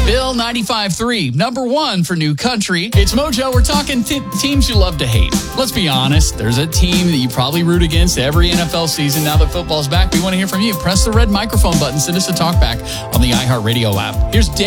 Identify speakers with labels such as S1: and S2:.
S1: Bill 95.3, number one for New Country. It's Mojo. We're talking teams you love to hate. Let's be honest. There's a team that you probably root against every NFL season. Now that football's back, we want to hear from you. Press the red microphone button. Send us a talk back on the iHeartRadio app. Here's Dave.